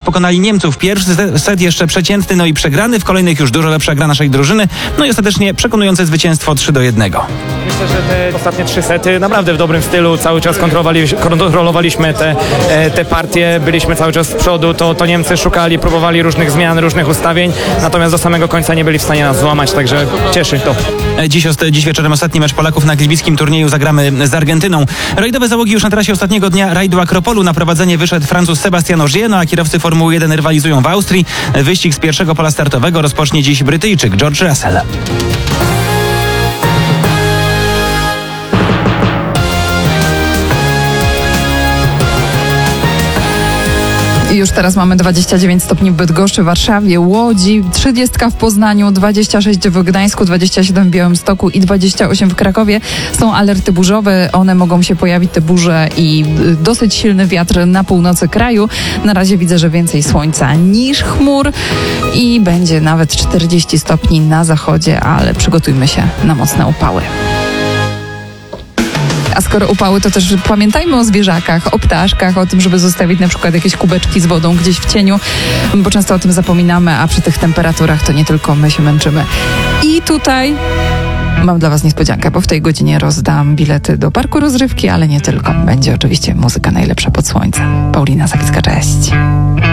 pokonali Niemców. Pierwszy set jeszcze przeciętny, no i przegrany. W kolejnych już dużo lepsza gra naszej drużyny. No i ostatecznie przekonujące zwycięstwo 3-1. Myślę, że te ostatnie 3 sety naprawdę w dobrym stylu. Cały czas kontrolowaliśmy te partie. Byliśmy cały czas z przodu. To Niemcy szukali, próbowali różnych zmian, różnych ustawień. Natomiast do samego końca nie byli w stanie nas złamać. Także cieszy to. Dziś wieczorem ostatni mecz Polaków na gliwickim turnieju zagramy z Argentyną. Rajdowe załogi już na trasie ostatniego dnia rajdu Akropolu. Na prowadzenie wyszedł Francuz Sébastien Ogier, a kierowcy Formuły 1 rywalizują w Austrii. Wyścig z pierwszego pola startowego rozpocznie dziś Brytyjczyk George Russell. Już teraz mamy 29 stopni w Bydgoszczy, Warszawie, Łodzi, 30 w Poznaniu, 26 w Gdańsku, 27 w Białymstoku i 28 w Krakowie. Są alerty burzowe, one mogą się pojawić, te burze, i dosyć silny wiatr na północy kraju. Na razie widzę, że więcej słońca niż chmur i będzie nawet 40 stopni na zachodzie, ale przygotujmy się na mocne upały. A skoro upały, to też pamiętajmy o zwierzakach, o ptaszkach, o tym, żeby zostawić na przykład jakieś kubeczki z wodą gdzieś w cieniu, bo często o tym zapominamy, a przy tych temperaturach to nie tylko my się męczymy. I tutaj mam dla Was niespodziankę, bo w tej godzinie rozdam bilety do parku rozrywki, ale nie tylko. Będzie oczywiście muzyka najlepsza pod słońcem. Paulina Sachicka, cześć.